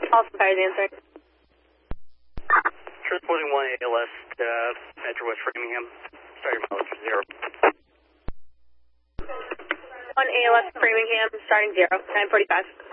Austin Fires answering. Transporting 1 ALS to Metro West Framingham. Starting mileage 0. 1 ALS Framingham, starting 0, 945.